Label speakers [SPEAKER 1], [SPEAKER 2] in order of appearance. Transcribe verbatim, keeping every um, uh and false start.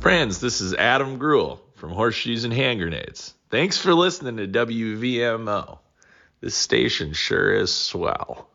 [SPEAKER 1] Friends, this is Adam Gruhl from Horseshoes and Hand Grenades. Thanks for listening to W V M O. This station sure is swell.